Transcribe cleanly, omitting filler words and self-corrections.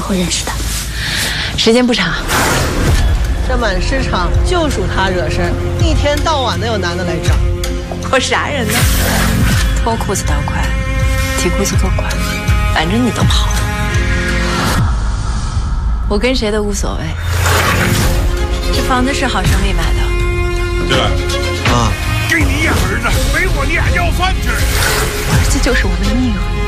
候认识的，时间不长。 这满市场就属他惹事儿，一天到晚的有男的来找。 我啥人呢？脱裤子倒快，提裤子更快，反正你都跑了，我跟谁都无所谓。这房子是好生意买的。 进来。 啊， 给你养儿子，没我你俩要饭吃。 儿子就是我的命啊。